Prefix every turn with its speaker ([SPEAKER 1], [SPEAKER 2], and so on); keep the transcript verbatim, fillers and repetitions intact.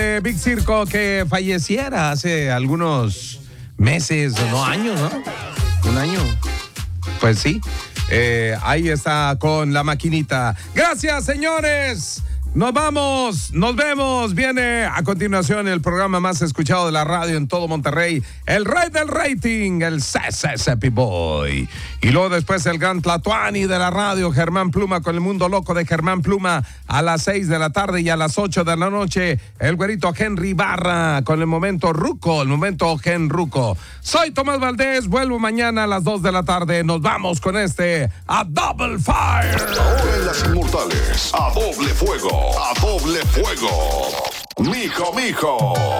[SPEAKER 1] Eh, Big Circo que falleciera hace algunos meses, o no años, ¿no? Un año. Pues sí. Eh, ahí está con la maquinita. Gracias, señores. Nos vamos, nos vemos. Viene a continuación el programa más escuchado de la radio en todo Monterrey, el rey del rating, el C C C P Boy. Y luego después el gran Tlatuani de la radio, Germán Pluma, con el mundo loco de Germán Pluma a las seis de la tarde, y a las ocho de la noche el güerito Henry Barra con el momento Ruco, el momento Gen Ruco. Soy Tomás Valdés, vuelvo mañana a las dos de la tarde. Nos vamos con este A Double Fire.
[SPEAKER 2] Ahora en Las Inmortales, a doble fuego, a doble fuego. Mijo, mijo.